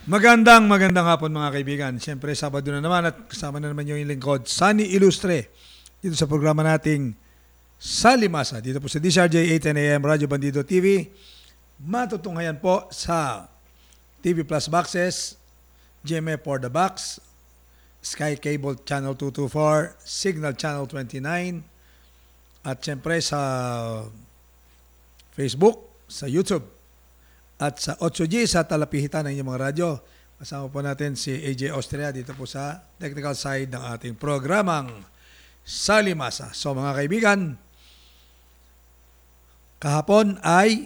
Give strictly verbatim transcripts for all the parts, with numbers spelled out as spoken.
Magandang magandang hapon mga kaibigan. Siyempre Sabado na naman at kasama na naman yung lingkod Sunny Ilustre dito sa programa nating Salimasa dito po sa D S R J eight ten A M Radyo Bandido T V. Matutunghayan po sa T V Plus Boxes, G M A for the Box, Sky Cable Channel two twenty-four, Signal Channel twenty-nine at siyempre sa Facebook, sa YouTube at sa eight G sa talapihitan ng inyong mga radyo. Kasama po natin si A J Austria dito po sa technical side ng ating programang Salimasa. So mga kaibigan, kahapon ay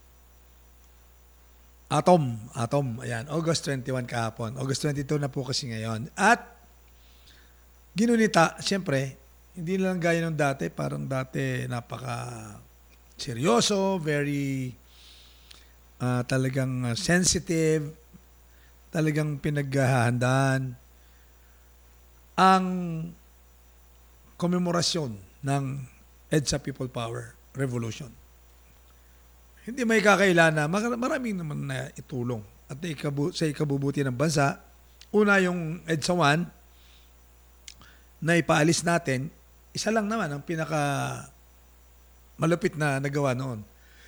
Atom. Atom. Ayan, August twenty-one kahapon. August twenty-two na po kasi ngayon. At ginunita, siyempre, hindi lang gaya ng dati. Parang dati napaka seryoso, very Uh, talagang uh, sensitive, talagang pinaghahandaan ang komemorasyon ng EDSA People Power Revolution. Hindi may kakailan na maraming naman na itulong at ikabu- sa ikabubuti ng bansa. Una yung EDSA one na ipaalis natin, isa lang naman ang pinaka malupit na nagawa noon.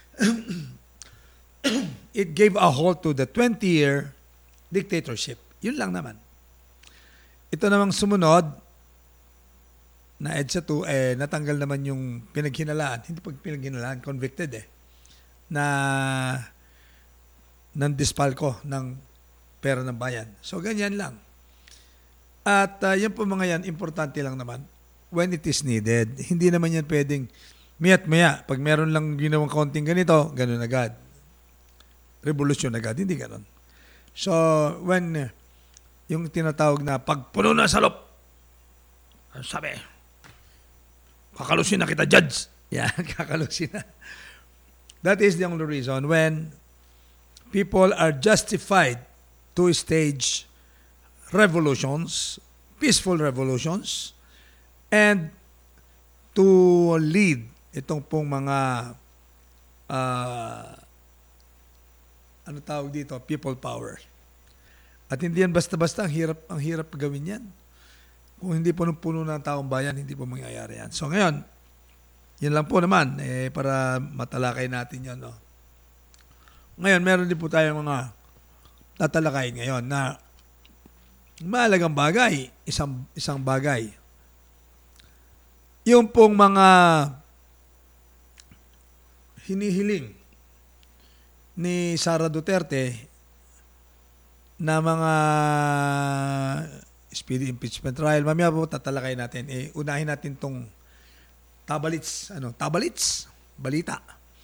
It gave a halt to the twenty-year dictatorship. Yun lang naman. Ito namang sumunod na EDSA two, eh, natanggal naman yung pinaghinalaan. Hindi pag pinaghinalaan, convicted eh. Na ng dispalko ng pera ng bayan. So, ganyan lang. At uh, yan po mga yan, importante lang naman when it is needed. Hindi naman yan pwedeng miya't maya. Pag meron lang ginawang konting ganito, ganun agad. Revolusyon agad, hindi gano'n. So, when uh, yung tinatawag na pagpuno na salop, sabi, kakalusin na kita, judge. Yan, kakalusin na. That is the only reason when people are justified to stage revolutions, peaceful revolutions, and to lead itong pong mga uh, ano tawag dito, people power. At hindi yan basta-basta, ang hirap, ang hirap gawin yan. Kung hindi punong-puno ng taong bayan, hindi po mangyayari yan. So ngayon, yan lang po naman, eh, para matalakay natin yan. No? Ngayon, meron din po tayong mga tatalakayin ngayon na mahalagang bagay, isang, isang bagay. Yung pong mga hinihiling ni Sara Duterte na mga speedy impeachment trial. Mamaya po tatalakay natin. Eh, unahin natin tong tabalits. Ano? Tabalits? Balita.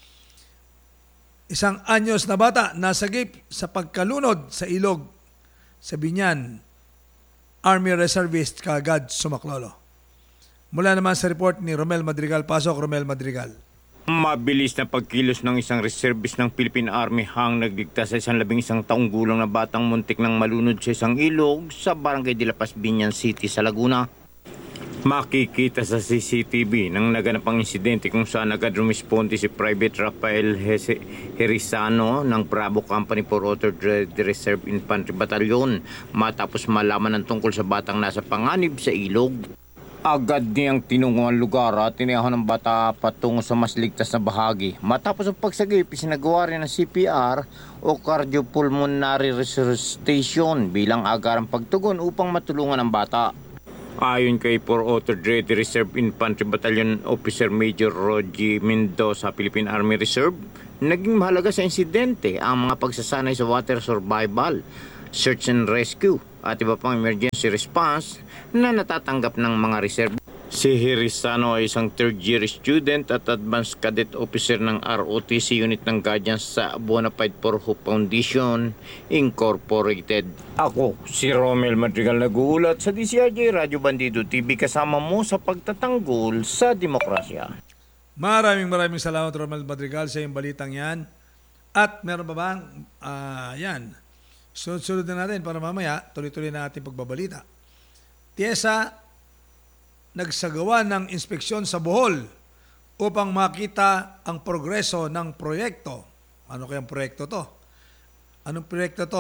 Isang anyos na bata nasagip sa pagkalunod sa ilog sa Binyan. Army reservist kaagad sumaklolo. Mula naman sa report ni Romel Madrigal. Pasok, Romel Madrigal. Mabilis na pagkilos ng isang reservist ng Philippine Army hang nagligtas sa isang labing isang taong gulang na batang muntik ng malunod sa isang ilog sa Barangay de la Paz, Binyan City sa Laguna. Makikita sa C C T V ng naganapang insidente kung saan agad rumisponde si Private Rafael Herisano ng Bravo Company for Auto Reserve Infantry Battalion matapos malaman ng tungkol sa batang nasa panganib sa ilog. Agad niyang tinungo ang lugar at tiniyahan ng bata patungo sa mas ligtas na bahagi. Matapos ang pagsagip, isinagawa rin ng C P R o Cardiopulmonary Resuscitation bilang agarang pagtugon upang matulungan ang bata. Ayon kay Port Author Reserve Infantry Battalion Officer Major Rogie Mendoza, Philippine Army Reserve, naging mahalaga sa insidente ang mga pagsasanay sa water survival, search and rescue at iba pang emergency response na natatanggap ng mga reserve. Si Herisano ay isang third year student at advanced cadet officer ng R O T C unit ng Guardians sa Bonafide for Hope Foundation Incorporated. Ako, si Romel Madrigal nag-uulat sa D C R J Radyo Bandido T V kasama mo sa pagtatanggol sa demokrasya. Maraming maraming salamat Romel Madrigal sa iyong balitang yan. At meron pa bang, uh, yan, sunod-sunod na natin para mamaya tuloy-tuloy na ating pagbabalita. Tiesa, nagsagawa ng inspeksyon sa Bohol upang makita ang progreso ng proyekto. Ano kayang proyekto to? Anong proyekto to?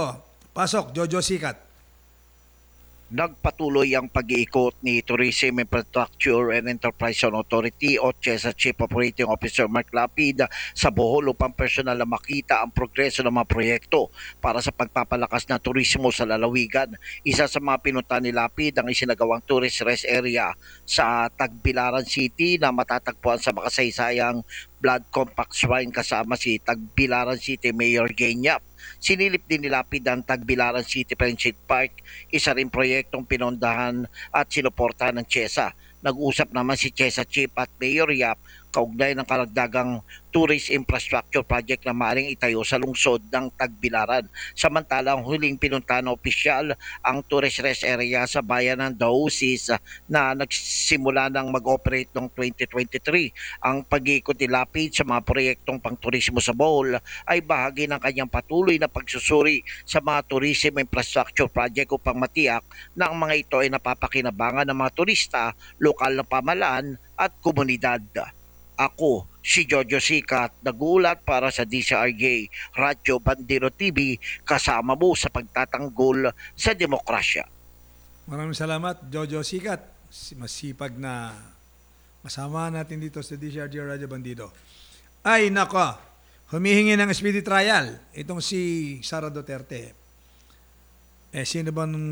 Pasok, Jojo Sikat. Nagpatuloy ang pag-iikot ni Tourism Infrastructure and Enterprise Authority o TIESA Chief Operating Officer Mark Lapid sa Bohol upang personal na makita ang progreso ng mga proyekto para sa pagpapalakas ng turismo sa lalawigan. Isa sa mga pinunta ni Lapid ang isinagawang tourist rest area sa Tagbilaran City na matatagpuan sa makasaysayang Blood Compact Shrine kasama si Tagbilaran City Mayor Genyap. Sinilip din ni Lapid ang Tagbilaran City Friendship Park, isa rin proyektong pinondahan at sinuportahan ng TIESA. Nag-usap naman si TIESA Chief at Mayor Yap kaugnay ng karagdagang tourist infrastructure project na maaaring itayo sa lungsod ng Tagbilaran. Samantalang huling pinunta ng opisyal ang tourist rest area sa bayan ng Daosis na nagsimula ng mag-operate noong twenty twenty-three. Ang pag-iikot ni Lapid sa mga proyektong pangturismo sa Bohol ay bahagi ng kanyang patuloy na pagsusuri sa mga tourism infrastructure project upang matiyak na ang mga ito ay napapakinabangan ng mga turista, lokal na pamahalaan at komunidad. Ako, si Jojo Sikat, nagulat para sa D C R J Radyo Bandero T V, kasama mo sa pagtatanggol sa demokrasya. Maraming salamat, Jojo Sikat. Si- Masipag na masama natin dito sa D C R J Radio Bandido. Ay, nako. Humihingi ng speedy trial. Itong si Sara Duterte. Eh, sino ba nung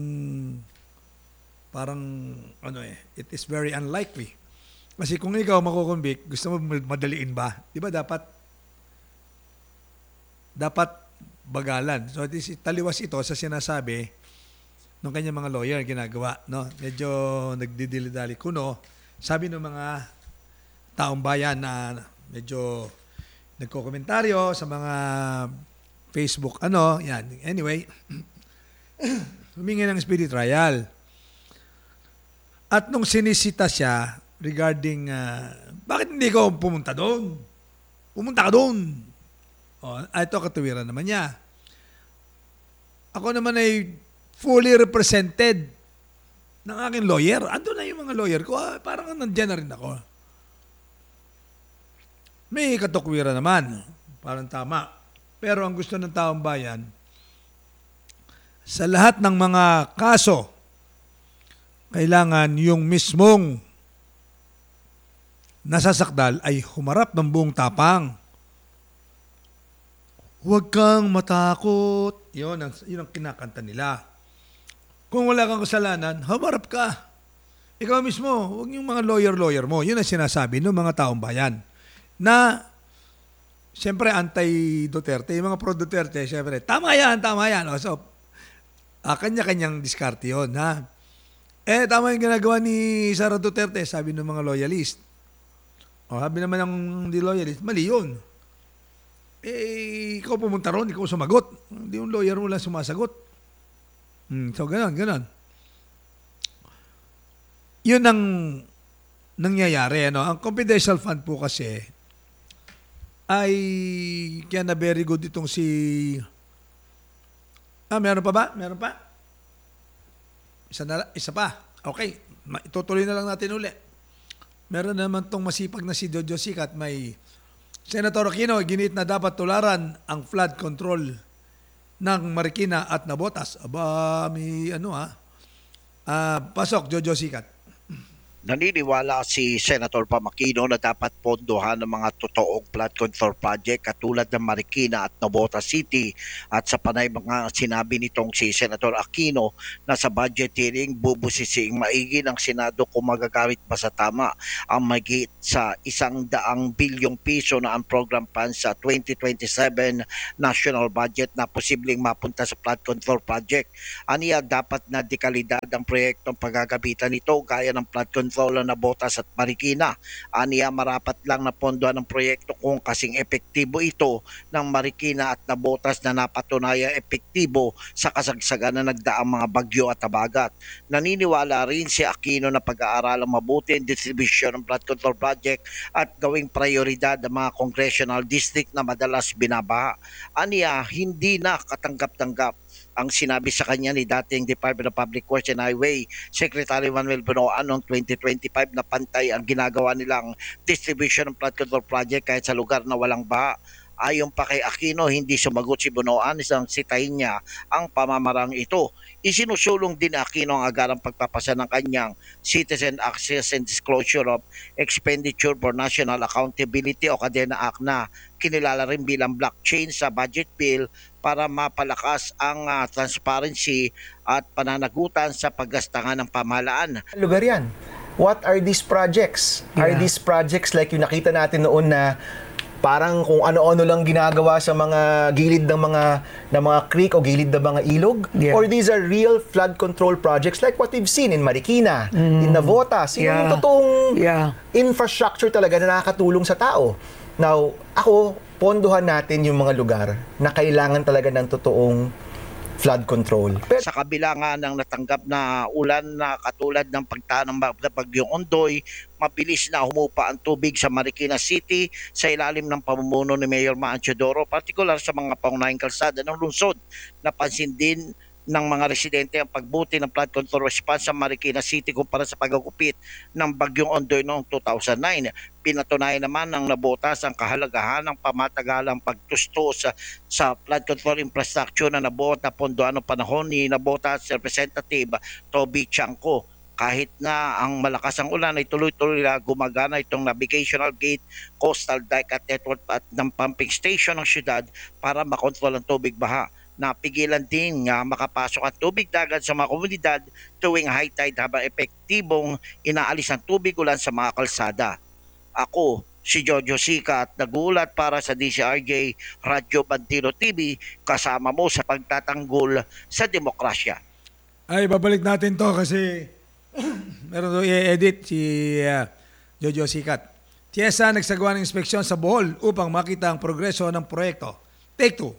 parang, ano eh, it is very unlikely. Kasi kung ikaw makukumbik, gusto mo madaliin ba? Di ba dapat, dapat bagalan. So, this, taliwas ito sa sinasabi ng kanyang mga lawyer ginagawa. No? Medyo nagdidili-dali kuno. Sabi ng mga taong bayan na medyo nagko-komentaryo sa mga Facebook, ano, yan. Anyway, humingi ng speedy trial. At nung sinisita siya regarding, uh, bakit hindi ko pumunta doon? Pumunta ka doon. O, ito katuwiran naman niya. Ako naman ay fully represented ng aking lawyer. Ando na yung mga lawyer ko. Ah, parang nandiyan na rin ako. May katukwiran naman. Parang tama. Pero ang gusto ng taong bayan, sa lahat ng mga kaso, kailangan yung mismong nasasakdal ay humarap ng buong tapang. Huwag kang matakot. Yun ang, yun ang kinakanta nila. Kung wala kang kasalanan, humarap ka. Ikaw mismo, huwag yung mga lawyer-lawyer mo. Yun ang sinasabi ng mga taong bayan. Na, siyempre, anti-Duterte. Yung mga pro-Duterte, siyempre, tama yan, tama yan. O, so, ah, kanya-kanyang diskarte yun, ha? Eh, tama yung ginagawa ni Sara Duterte, sabi ng mga loyalist. O, sabi naman ng di loyalist, mali yun. Eh, ikaw pumunta ron, ikaw sumagot. Hindi yung lawyer mo lang sumasagot. Hmm, so, ganon, ganon. Yun ang nangyayari. Ano? Ang confidential fund po kasi ay kaya na very good itong si... Ah, meron pa ba? Meron pa? Isa, na, isa pa. Okay, itutuloy na lang natin uli. Meron naman tong masipag na si Jojo Sikat, may Senator Aquino, ginit na dapat tularan ang flood control ng Marikina at Navotas. Aba, may ano ha. Ah, pasok, Jojo Sikat. Naniniwala si Senator Pamakino na dapat pondohan ng mga totoong flood control project katulad ng Marikina at Navotas City, at sa panay mga sinabi nitong si Senator Aquino na sa budget hearing bubusising maigi ng Senado kung magagamit ba sa tama ang mahigit sa isang daang bilyong piso na ang program funds sa twenty twenty-seven national budget na posibleng mapunta sa flood control project. Aniya, dapat na dekalidad ang proyektong paggagamitan nito gaya ng flood control na Navotas at Marikina. Aniya, marapat lang na pondohan ng proyekto kung kasing epektibo ito ng Marikina at Navotas na napatunayang epektibo sa kasagsagan na nagdaang mga bagyo at habagat. Naniniwala rin si Aquino na pag-aaralang mabuti ang distribution ng flood control project at gawing prioridad ang mga congressional district na madalas binabaha. Aniya, hindi na katanggap-tanggap ang sinabi sa kanya ni dating Department of Public Works and Highway Secretary Manuel Bunoan noong twenty twenty-five na pantay ang ginagawa nilang distribution ng flood control project kahit sa lugar na walang baha. Ayon pa kay Aquino, hindi sumagot si Bunoan isang sitahin niya ang pamamarang ito. Isinusulong din ni Aquino ang agarang pagpapasa ng kanyang Citizen Access and Disclosure of Expenditure for National Accountability o Kadena Act na kinilala rin bilang blockchain sa budget bill para mapalakas ang uh, transparency at pananagutan sa paggastangan ng pamahalaan. Lugar yan. What are these projects? Are Yeah. these projects like yung nakita natin noon na parang kung ano-ano lang ginagawa sa mga gilid ng mga ng mga creek o gilid ng mga ilog? Yeah. Or these are real flood control projects like what we've seen in Marikina, in Navotas, yung Yeah. totoong Yeah. infrastructure talaga na nakakatulong sa tao. Now, ako, pondohan natin yung mga lugar na kailangan talaga ng totoong flood control. Pero Sa kabila nga ng natanggap na ulan na katulad ng pagtanong ng bagyong Ondoy, mabilis na humupa ang tubig sa Marikina City sa ilalim ng pamumuno ni Mayor Mancio Doro, partikular sa mga pangunahing kalsada ng lungsod. Napansin din ng mga residente ang pagbuti ng flood control response sa Marikina City kumpara sa pagagupit ng bagyong Ondoy noong two thousand nine. Pinatunayan naman ng Navotas ang kahalagahan ng pamatagalang pagtustos sa, sa flood control infrastructure na nabuot na pondoan ng panahon ni Navotas Representative Toby Chanco. Kahit na ang malakas ang ulan ay tuloy-tuloy na gumagana itong navigational gate, coastal dike at network at ng pumping station ng syudad para makontrol ang tubig baha. Napigilan din nga makapasok ang tubig dagat sa mga komunidad tuwing high tide habang epektibong inaalis ang tubig ulan sa mga kalsada. Ako, si Jojo Sica at nagulat para sa D C R J Radyo Bandino T V, kasama mo sa pagtatanggol sa demokrasya. Ay, babalik natin to kasi meron doon i-edit si uh, Jojo Sicat. Tiesa nagsagawa ng inspeksyon sa Bohol upang makita ang progreso ng proyekto. Take two.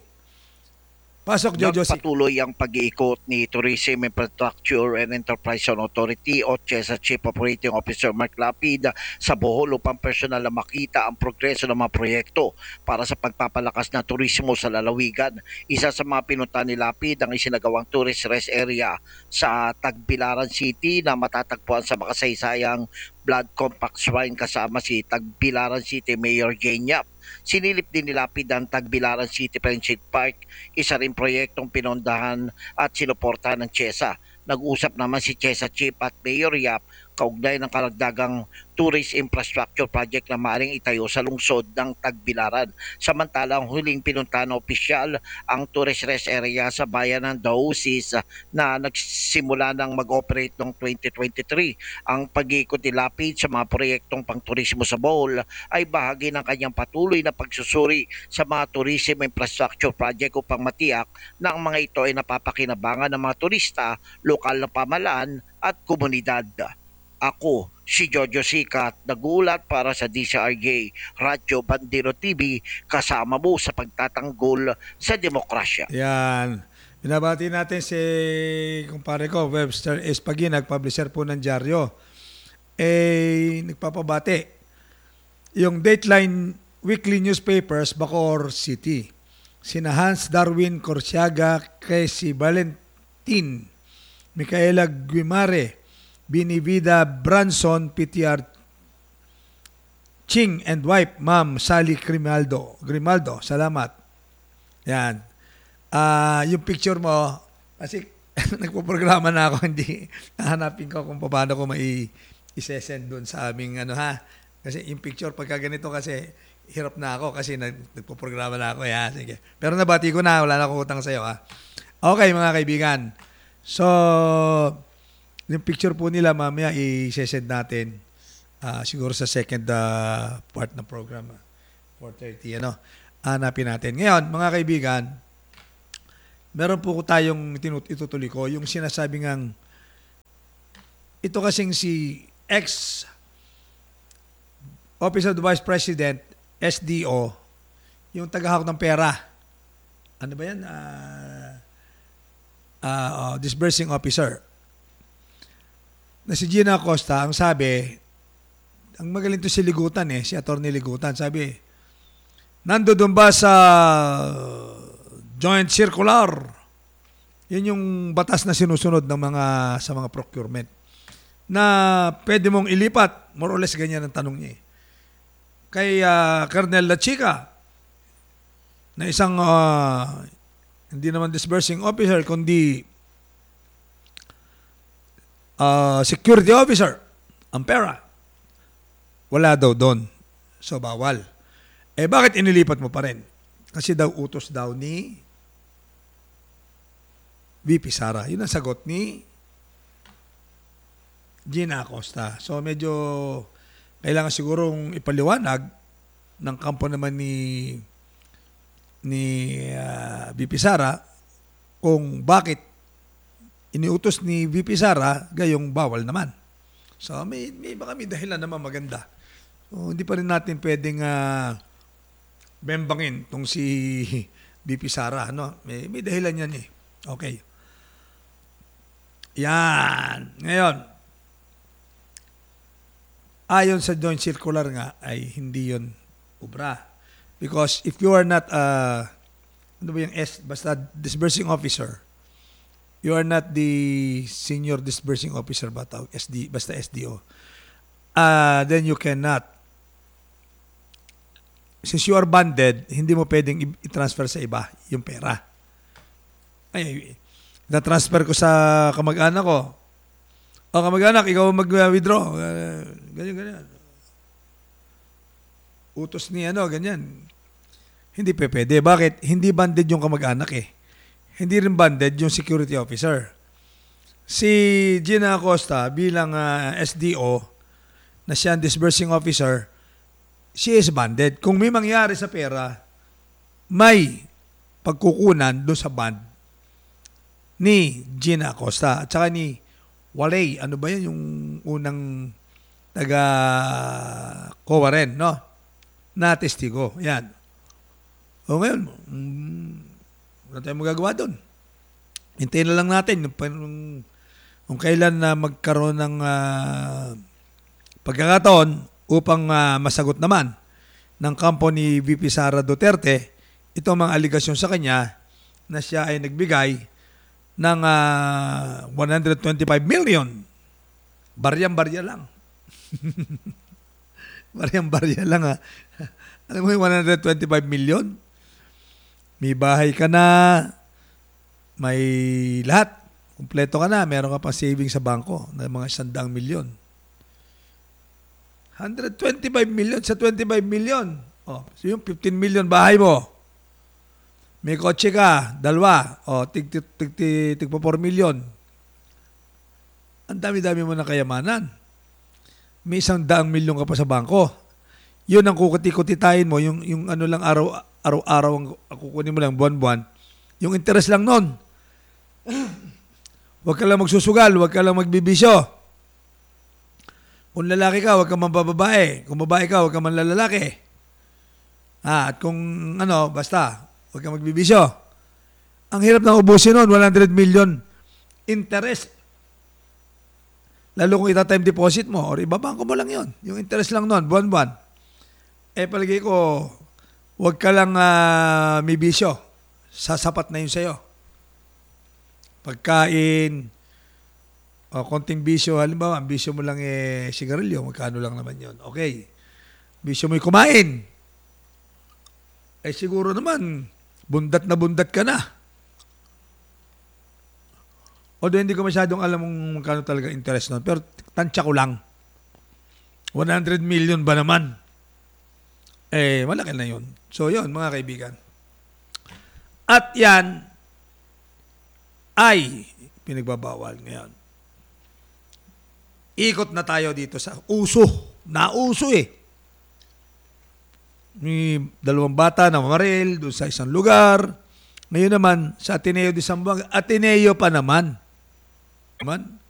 Pasok, Jojo Sicat. Nagpatuloy ang pag-iikot ni Tourism Infrastructure and Enterprise Authority o C E S A Chief Operating Officer Mark Lapid sa Bohol upang personal na makita ang progreso ng mga proyekto para sa pagpapalakas ng turismo sa lalawigan. Isa sa mga pinunta ni Lapid ang isinagawang tourist rest area sa Tagbilaran City na matatagpuan sa makasaysayang Blood Compact Shrine kasama si Tagbilaran City Mayor Jane Yap. Sinilip din ni Lapid ang Tagbilaran City Friendship Park, isa rin proyektong pinondahan at sinuportahan ng C E S A. Nag-usap naman si C E S A Chief at Mayor Yap kaugnay ng karagdagang tourist infrastructure project na maaaring itayo sa lungsod ng Tagbilaran. Samantalang huling pinunta ng opisyal ang tourist rest area sa bayan ng Daosis na nagsimula ng mag-operate noong twenty twenty-three. Ang pag-iikot ni Lapid sa mga proyektong pangturismo sa Bohol ay bahagi ng kanyang patuloy na pagsusuri sa mga tourism infrastructure project upang matiyak na ang mga ito ay napapakinabangan ng mga turista, lokal na pamahalaan at komunidad. Ako, si Jojo Sica at nagulat para sa D C R J Radyo Bandino T V, kasama mo sa pagtatanggol sa demokrasya. Yan. Binabati natin si kumpare ko, Webster Espaginag, publisher po ng dyaryo. Eh, nagpapabati. Yung Dateline Weekly Newspapers, Bacoor City. Sina Hans Darwin Corsiaga, Casey Valentin, Micaela Guimare, Binivida Branson, P T R Ching and wife, Ma'am Sally Grimaldo. Grimaldo, salamat. Yan. Ah, yung picture mo, kasi nagpo-programa na ako, hindi hahanapin ko kung paano ko mai i-send doon sa aming ano ha. Kasi yung picture pagka ganito kasi hirap na ako kasi nag, nagpo-programa na ako. Yeah, sige. Pero nabati ko na, wala na akong utang sa iyo ha. Okay mga kaibigan. So, yung picture po nila mamaya i-send natin uh, siguro sa second uh, part ng program. four thirty, ano. Hanapin natin. Ngayon, mga kaibigan, meron po tayong tinut- itutuloy ko, yung sinasabi ngang ito kasing si ex Office of the Vice President, S D O, yung tagahawak ng pera. Ano ba yan? Uh, uh, uh, disbursing officer. Na si Gina Acosta, ang sabi, ang magaling to si Ligutan eh, si Atty. Ligutan, sabi, nando doon ba sa joint circular? Yun yung batas na sinusunod ng mga sa mga procurement na pwede mong ilipat, more or less ganyan ang tanong niya eh. Kay uh, Colonel La Chica, na isang ah, hindi naman disbursing officer kundi ah, security officer ang pera. Wala daw doon. So bawal. Eh bakit inilipat mo pa rin? Kasi daw utos daw ni V P Sara. Yun ang sagot ni Gina Acosta. So medyo kailangan sigurong ipaliwanag ng kampo naman ni ni uh, V P Sara kung bakit iniutos ni V P Sara gayong bawal naman. So may, may baka may dahilan naman maganda. So hindi pa rin natin pwedeng uh, bembangin tong si V P Sara. No? May, may dahilan yan eh. Okay. Yan. Ngayon, ayon sa joint circular nga ay hindi yon ubra. Because if you are not uh, ano ba yung S, basta disbursing officer, you are not the senior disbursing officer ba tawag? S D, basta S D O. Uh, then you cannot. Since you are banded, hindi mo pwedeng i- i-transfer sa iba yung pera. Ay, na-transfer ko sa kamag-anak ko. O kamag-anak, ikaw mag-withdraw. Uh, ganyan, ganyan. Utos ni ano, ganyan. Hindi pe pwede. Bakit? Hindi banded yung kamag-anak eh. Hindi rin banded yung security officer. Si Gina Acosta bilang uh, S D O na siya ang disbursing officer, she is banded. Kung may mangyari sa pera, may pagkukunan doon sa band ni Gina Acosta at saka ni Walay. Ano ba yan? Yung unang taga Coa rin, no? Na testigo. Yan. O ngayon, mm, wala tayong magagawa doon. Hintayin na lang natin kung, kung kailan na magkaroon ng uh, pagkakataon upang uh, masagot naman ng kampo ni V P Sara Duterte itong mga aligasyon sa kanya na siya ay nagbigay ng uh, one hundred twenty-five million. Baryang-barya lang. Baryang-barya lang ha. Alam mo yung one hundred twenty-five million? May bahay ka na, may lahat. Kumpleto ka na, meron ka pang savings sa bangko ng mga isandang milyon. one hundred twenty-five million sa twenty-five million. Oh, so yung fifteen million bahay mo. May kotse ka, dalawa, o, tig, tig, tig, tig, tig pa four million. Ang dami-dami mo ng kayamanan. May isang daang milyon ka pa sa bangko. Yun ang kukuti-kutitahin mo, yung, yung ano lang araw, araw-araw ang kukunin mo lang, buwan-buwan. Yung interest lang nun. Huwag ka lang magsusugal, huwag ka lang magbibisyo. Kung lalaki ka, huwag ka mambababae. Kung babae ka, huwag ka manlalalaki. Ah, at kung ano, basta, huwag kang magbibisyo. Ang hirap ng ubusin nun, one hundred million interest. Lalo kung ita-time deposit mo or ibabangko mo lang yon. Yung interest lang nun, buwan-buwan. Eh, palagay ko, huwag ka lang uh, may bisyo. Sasapat na yun sa'yo. Pagkain, o konting bisyo, halimbawa, ang bisyo mo lang eh, sigarilyo, magkano lang naman yon. Okay. Bisyo mo kumain. Eh, siguro naman, bundat na bundat ka na. Although hindi ko masyadong alam kung magkano talaga interest nun. Pero tansya ko lang. one hundred million ba naman? Eh, malaki na yun. So, yun, mga kaibigan. At yan ay pinagbabawal ngayon. Ikot na tayo dito sa uso. Nauso eh. May dalawang bata na mamaril doon sa isang lugar. Ngayon naman, sa Ateneo de Zamboanga, Ateneo pa naman. naman